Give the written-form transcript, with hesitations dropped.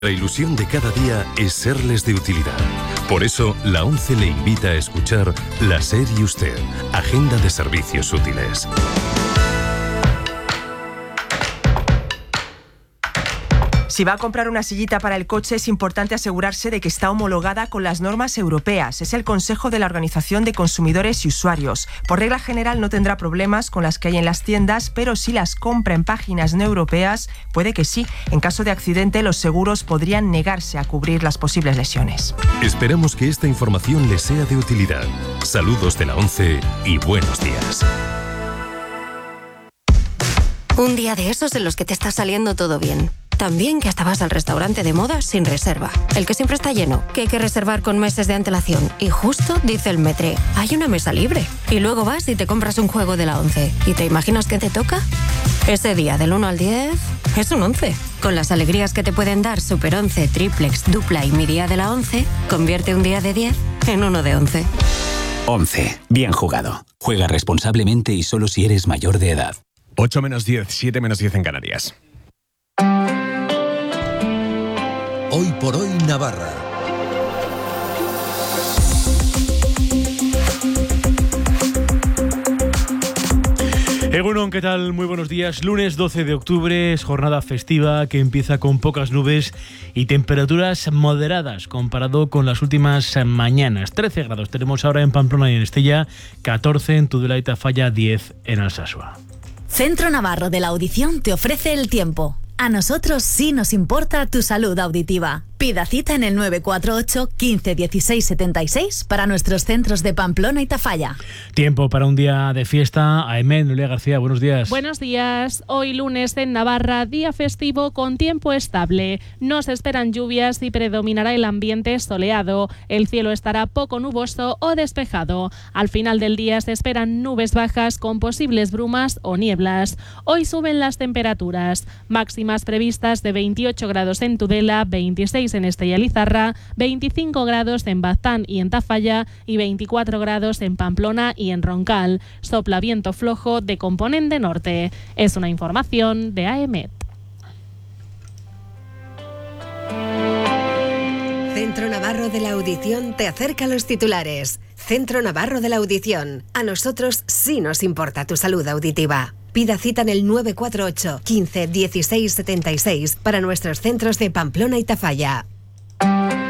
La ilusión de cada día es serles de utilidad. Por eso, la ONCE le invita a escuchar La SER y Usted, Agenda de Servicios Útiles. Si va a comprar una sillita para el coche, es importante asegurarse de que está homologada con las normas europeas. Es el consejo de la Organización de Consumidores y Usuarios. Por regla general no tendrá problemas con las que hay en las tiendas, pero si las compra en páginas no europeas, puede que sí. En caso de accidente, los seguros podrían negarse a cubrir las posibles lesiones. Esperamos que esta información les sea de utilidad. Saludos de la ONCE y buenos días. Un día de esos en los que te está saliendo todo bien. También que hasta vas al restaurante de moda sin reserva. El que siempre está lleno, que hay que reservar con meses de antelación. Y justo dice el Metre, hay una mesa libre. Y luego vas y te compras un juego de la ONCE. ¿Y te imaginas qué te toca? Ese día del 1 al 10 es un 11. Con las alegrías que te pueden dar Super 11, Triplex, Dupla y Mi Día de la ONCE, convierte un día de 10 en uno de 11. 11. Bien jugado. Juega responsablemente y solo si eres mayor de edad. 8 menos 10, 7 menos 10 en Canarias. Hoy por hoy Navarra. Egunon, ¿qué tal? Muy buenos días. Lunes 12 de octubre es jornada festiva que empieza con pocas nubes y temperaturas moderadas comparado con las últimas mañanas. 13 grados tenemos ahora en Pamplona y en Estella, 14 en Tudela y Tafalla, 10 en Alsasua. Centro Navarro de la Audición te ofrece el tiempo. A nosotros sí nos importa tu salud auditiva. Pida cita en el 948 15 16 76 para nuestros centros de Pamplona y Tafalla. Tiempo para un día de fiesta. Aemet, Nuria García, buenos días. Buenos días. Hoy lunes en Navarra, día festivo con tiempo estable. No se esperan lluvias y predominará el ambiente soleado. El cielo estará poco nuboso o despejado. Al final del día se esperan nubes bajas con posibles brumas o nieblas. Hoy suben las temperaturas. Máximas previstas de 28 grados en Tudela, 26 en Estella y Lizarra, 25 grados en Baztán y en Tafalla y 24 grados en Pamplona y en Roncal. Sopla viento flojo de componente norte. Es una información de AEMET. Centro Navarro de la Audición te acerca a los titulares. Centro Navarro de la Audición. A nosotros sí nos importa tu salud auditiva. Pida cita en el 948 15 16 76 para nuestros centros de Pamplona y Tafalla.